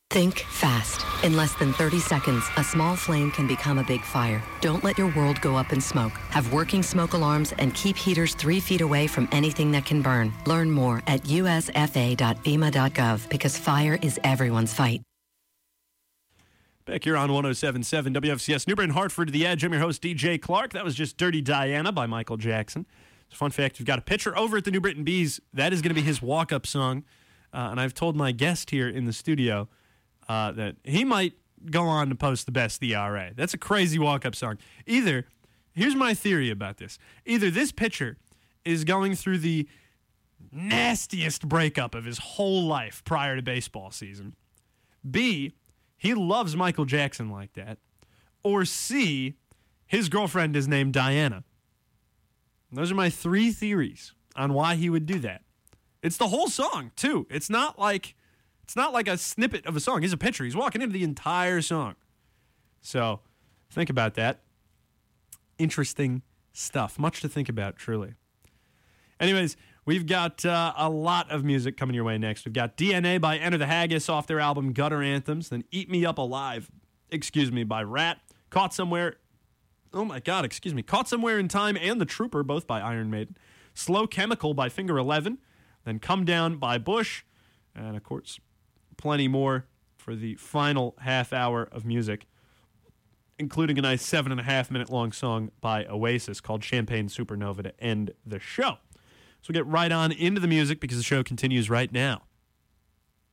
Think fast. In less than 30 seconds, a small flame can become a big fire. Don't let your world go up in smoke. Have working smoke alarms and keep heaters 3 feet away from anything that can burn. Learn more at usfa.fema.gov because fire is everyone's fight. Back here on 107.7 WFCS New Britain, Hartford, The Edge. I'm your host, DJ Clark. That was just Dirty Diana by Michael Jackson. It's a fun fact. We've got a pitcher over at the New Britain Bees. That is going to be his walk-up song. And I've told my guest here in the studio that he might go on to post the best ERA. That's a crazy walk-up song. Here's my theory about this. Either this pitcher is going through the nastiest breakup of his whole life prior to baseball season. B, he loves Michael Jackson like that. Or C, his girlfriend is named Diana. And those are my 3 theories on why he would do that. It's the whole song, too. It's not like a snippet of a song. He's a pitcher. He's walking into the entire song. So think about that. Interesting stuff. Much to think about, truly. Anyways, we've got a lot of music coming your way next. We've got DNA by Enter the Haggis off their album Gutter Anthems. Then Eat Me Up Alive, by Rat. Caught Somewhere in Time and The Trooper, both by Iron Maiden. Slow Chemical by Finger 11. Then Come Down by Bush. And, of course, plenty more for the final half hour of music, including a nice 7.5-minute long song by Oasis called Champagne Supernova to end the show. So we'll get right on into the music because the show continues right now.